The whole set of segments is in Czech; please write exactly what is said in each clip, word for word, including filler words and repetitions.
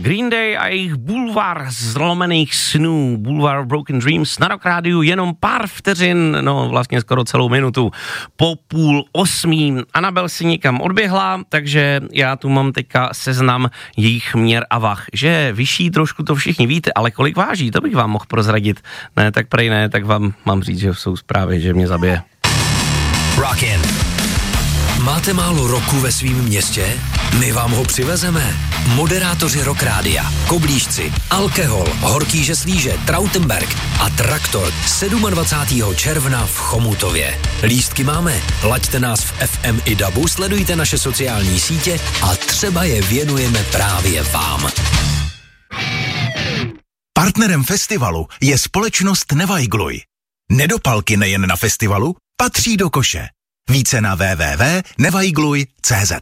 Green Day a jejich Bulvár zlomených snů, Boulevard of Broken Dreams na Rock Rádiu jenom pár vteřin, no vlastně skoro celou minutu po půl osmí. Anabel si někam odběhla, takže já tu mám teďka seznam jejich měr a vah. Že vyšší trošku to všichni víte, ale kolik váží, to bych vám mohl prozradit. Ne, tak prej ne, tak vám mám říct, že jsou zprávy, že mě zabije. Rockin. Máte málo roku ve svým městě? My vám ho přivezeme. Moderátoři Rock Rádia, Koblížci, Alkehol, Horký Žeslíže, Trautenberg a Traktor dvacátého sedmého června v Chomutově. Lístky máme, laďte nás v F M i dabu, sledujte naše sociální sítě a třeba je věnujeme právě vám. Partnerem festivalu je společnost Nevajgluj. Nedopalky nejen na festivalu patří do koše. Více na w w w tečka nevajgluj tečka c z.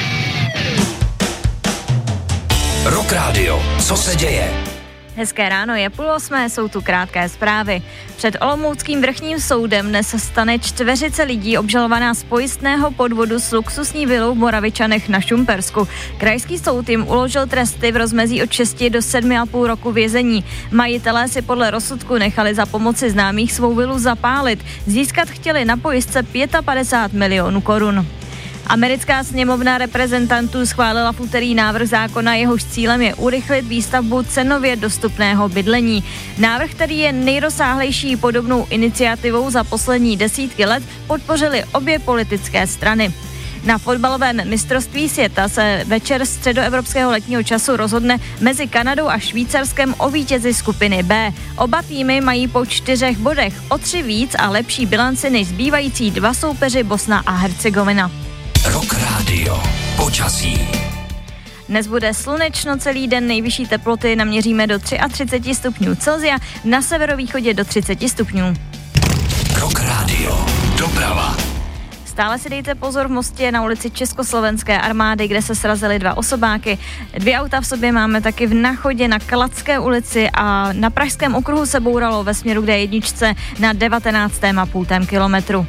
Rock Radio, co se děje? Hezké ráno, je půl osmé, jsou tu krátké zprávy. Před olomouckým vrchním soudem dnes stane čtveřice lidí obžalovaná z pojistného podvodu s luxusní vilou v Moravičanech na Šumpersku. Krajský soud jim uložil tresty v rozmezí od šesti do sedmi a půl roku vězení. Majitelé si podle rozsudku nechali za pomoci známých svou vilu zapálit. Získat chtěli na pojistce padesát pět milionů korun. Americká sněmovna reprezentantů schválila v úterý návrh zákona, jehož cílem je urychlit výstavbu cenově dostupného bydlení. Návrh, který je nejrozsáhlejší podobnou iniciativou za poslední desítky let, podpořily obě politické strany. Na fotbalovém mistrovství světa se večer středoevropského letního času rozhodne mezi Kanadou a Švýcarskem o vítězi skupiny B. Oba týmy mají po čtyřech bodech o tři víc a lepší bilanci než zbývající dva soupeři Bosna a Hercegovina. Rock Radio. Počasí. Dnes bude slunečno celý den, nejvyšší teploty naměříme do třicet tři stupňů Celsia, na severovýchodě do třicet stupňů. Rock Radio. Doprava. Stále si dejte pozor v Mostě na ulici Československé armády, kde se srazily dva osobáky. Dvě auta v sobě máme taky v Nachodě na Kladské ulici a na Pražském okruhu se bouralo ve směru k D jedna na devatenáctém a půl kilometru.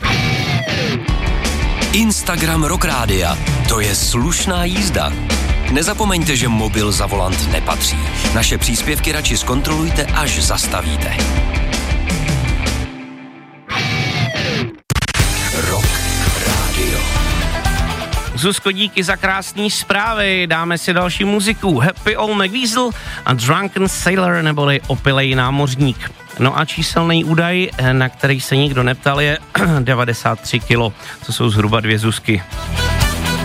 Instagram Rock Rádia. To je slušná jízda. Nezapomeňte, že mobil za volant nepatří. Naše příspěvky radši zkontrolujte, až zastavíte. Rock Radio. Zuzko, díky za krásný zprávy. Dáme si další muziku. Happy Old McWeasel a Drunken Sailor, neboli Opilej námořník. No a číselný údaj, na který se nikdo neptal, je devadesát tři kilo, co jsou zhruba dvě Zuzky.